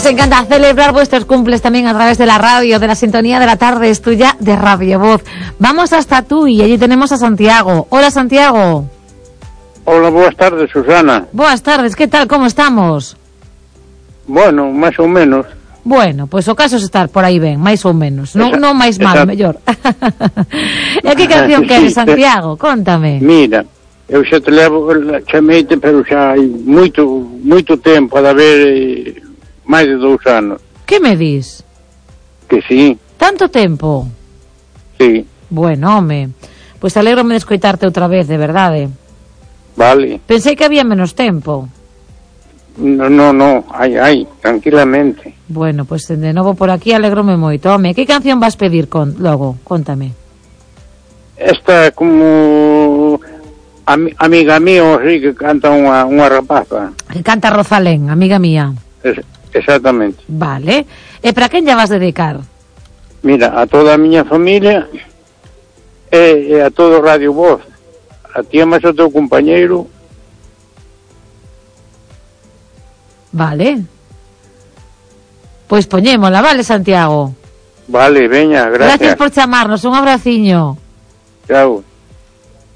encanta celebrar vuestros cumples también a través de la radio, de la sintonía de la tarde es tuya de Radio Voz. Vamos hasta Tui y allí tenemos a Santiago. Hola, Santiago. Hola, boas tardes, Susana. Boas tardes, ¿qué tal? ¿Cómo estamos? Bueno, máis ou menos. Bueno, pois o caso é estar por aí ben, máis ou menos. Non máis mal, mellor. E que canción queres, Santiago? Contame. Mira, eu xa te levo, chameite, pero xa hai moito tempo, de haber máis de 2 anos. Que me dis? Que sí. Tanto tempo? Sí. Bueno, home, pois alégrome de escoitarte outra vez, de verdade. Vale. Pensei que había menos tempo. No, hai, tranquilamente. Bueno, pois de novo por aquí alégrome moito. Home, que canción vas pedir logo? Contame. Esta como amiga mía, así que canta unha rapaza. Que canta Rosalén, amiga mía. Exactamente. Vale. E para quen lla vas dedicar? Mira, a toda a miña familia e a todo Radio Voz. A ti e máis o teu compañeiro. Vale. Pois poñémola, vale, Santiago? Vale, veña, gracias. Gracias por chamarnos, un abraciño. Chao.